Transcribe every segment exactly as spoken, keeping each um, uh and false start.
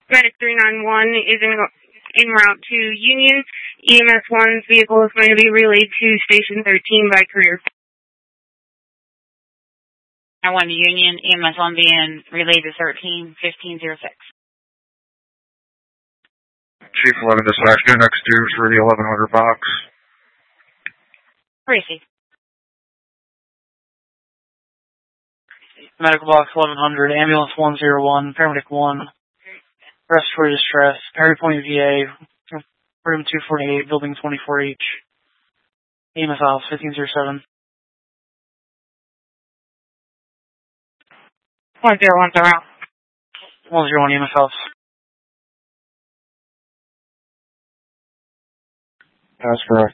Medic three nine one is in, en route to Union. E M S one's vehicle is going to be relayed to Station thirteen by courier. I one to Union, E M S one being relayed to thirteen, fifteen oh six. Chief eleven dispatch, get next to for the eleven hundred box. Received. Medical box eleven hundred, ambulance one oh one, paramedic one, respiratory distress, Perry Point V A, room two forty-eight, building twenty-four H, E M S office fifteen oh seven. one zero one zero. one oh one E M S office. That's correct.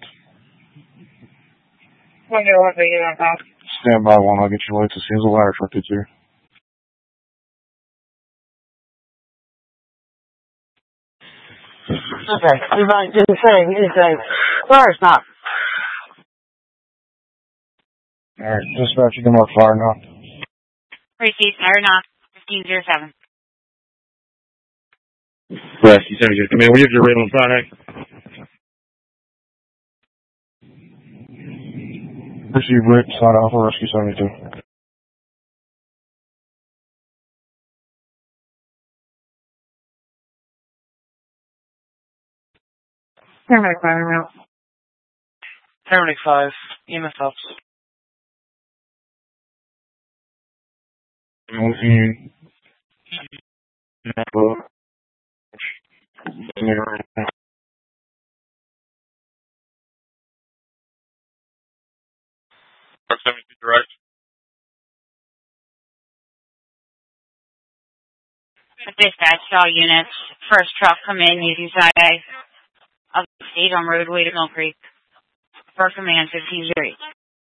one zero one zero, E M S office. Stand by one, I'll get you lights as soon as the ladder truck gets here. Okay, you're right, do the same, do the same. Fire's not. Alright, dispatch, you can mark fire now. Received, fire knock, fifteen oh seven. Rescue seventy-two, come in, we have your rate on Friday. Receive Rick, sign off for Rescue seventy-two. Paramedic five in route. Paramedic five, E M S office. Union. seventy-two direct. Dispatch, all units. First truck come in using side A of the state on roadway to Mill Creek. First command fifteen oh eight.